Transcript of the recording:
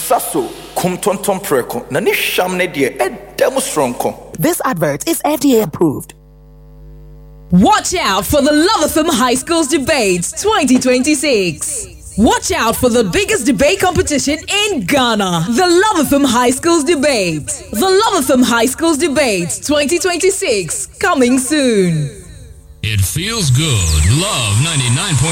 saso kum tonton preko na ni hwam ne de edem stronko. This advert is FDA approved. Watch out for the Love FM High Schools Debates 2026. Watch out for the biggest debate competition in Ghana, the Love FM High Schools Debate. The Love FM High Schools Debate 2026, coming soon. It feels good. Love 99.9.